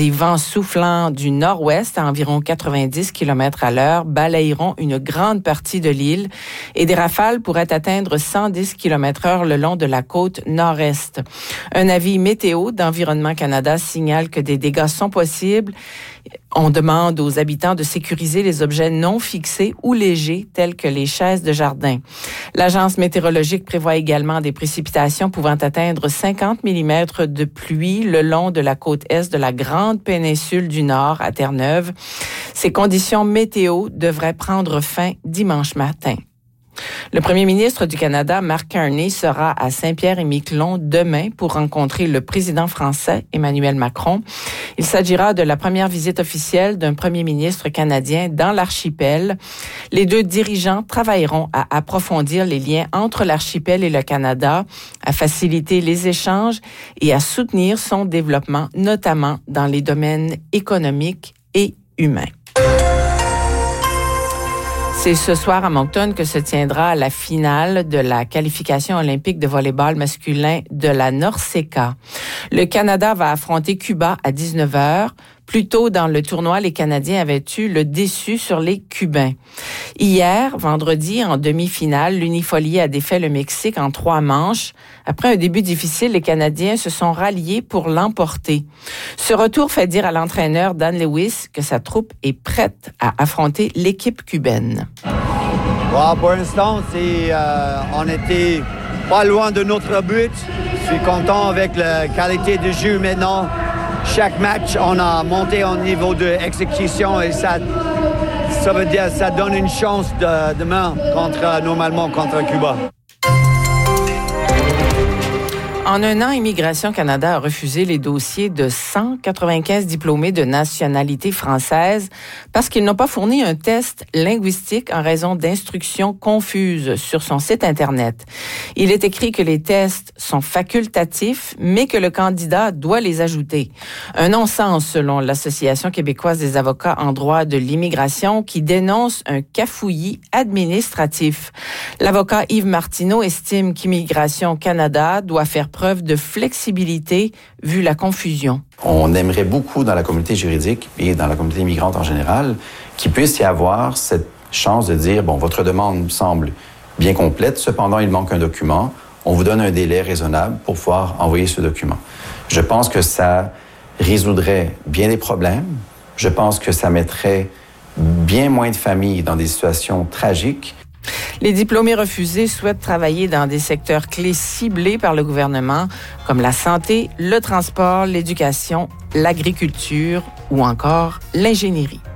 Des vents soufflant du nord-ouest à environ 90 km à l'heure balayeront une grande partie de l'île et des rafales pourraient atteindre 110 km/h le long de la côte nord-est. Un avis météo d'Environnement Canada signale que des dégâts sont possibles. On demande aux habitants de sécuriser les objets non fixés ou légers, tels que les chaises de jardin. L'Agence météorologique prévoit également des précipitations pouvant atteindre 50 mm de pluie le long de la côte est de la grande péninsule du Nord à Terre-Neuve. Ces conditions météo devraient prendre fin dimanche matin. Le premier ministre du Canada, Mark Carney, sera à Saint-Pierre-et-Miquelon demain pour rencontrer le président français, Emmanuel Macron. Il s'agira de la première visite officielle d'un premier ministre canadien dans l'archipel. Les deux dirigeants travailleront à approfondir les liens entre l'archipel et le Canada, à faciliter les échanges et à soutenir son développement, notamment dans les domaines économiques et humains. C'est ce soir à Moncton que se tiendra la finale de la qualification olympique de volley-ball masculin de la NORCECA. Le Canada va affronter Cuba à 19h. Plus tôt dans le tournoi, les Canadiens avaient eu le dessus sur les Cubains. Hier, vendredi, en demi-finale, l'Unifolie a défait le Mexique en 3 manches. Après un début difficile, les Canadiens se sont ralliés pour l'emporter. Ce retour fait dire à l'entraîneur Dan Lewis que sa troupe est prête à affronter l'équipe cubaine. Bon, pour l'instant, on était pas loin de notre but. Je suis content avec la qualité du jeu maintenant. Chaque match, on a monté au niveau d'exécution et ça veut dire que ça donne une chance demain normalement contre Cuba. En un an, Immigration Canada a refusé les dossiers de 195 diplômés de nationalité française parce qu'ils n'ont pas fourni un test linguistique en raison d'instructions confuses sur son site Internet. Il est écrit que les tests sont facultatifs, mais que le candidat doit les ajouter. Un non-sens selon l'Association québécoise des avocats en droit de l'immigration qui dénonce un cafouillis administratif. L'avocat Yves Martineau estime qu'Immigration Canada doit faire preuve de flexibilité vu la confusion. On aimerait beaucoup dans la communauté juridique et dans la communauté immigrante en général qu'il puisse y avoir cette chance de dire, bon, votre demande semble bien complète, cependant il manque un document, on vous donne un délai raisonnable pour pouvoir envoyer ce document. Je pense que ça résoudrait bien des problèmes, je pense que ça mettrait bien moins de familles dans des situations tragiques. Les diplômés refusés souhaitent travailler dans des secteurs clés ciblés par le gouvernement, comme la santé, le transport, l'éducation, l'agriculture ou encore l'ingénierie.